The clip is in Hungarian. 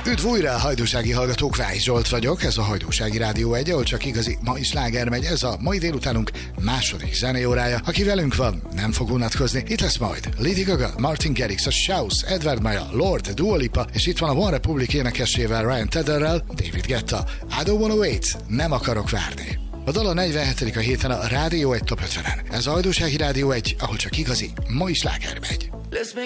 Üdv újra, hajdúsági hallgatók, Vájs Zsolt vagyok, ez a Hajdúsági Rádió 1, ahol csak igazi mai sláger megy, ez a mai délutánunk második zeneórája. Aki velünk van, nem fog unatkozni. Itt lesz majd Lady Gaga, Martin Garrix, a Shouse, Edward Maya, Lord, Dua Lipa, és itt van a One Republic énekesével, Ryan Tedderrel, David Guetta. I don't wanna wait, nem akarok várni. A dal a 47. a héten a Rádió 1 Top 50-en. Ez a Hajdúsági Rádió 1, ahol csak igazi mai sláger megy.